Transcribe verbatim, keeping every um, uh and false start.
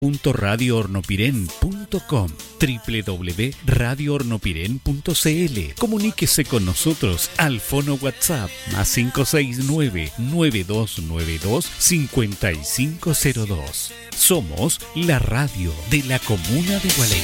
punto radio hornopiren punto com, doble u doble u doble u punto radio hornopiren punto c l. Comuníquese con nosotros al fono WhatsApp más cinco seis nueve, nueve dos nueve dos, cinco cinco cero dos. Somos la radio de la comuna de Gualeguay.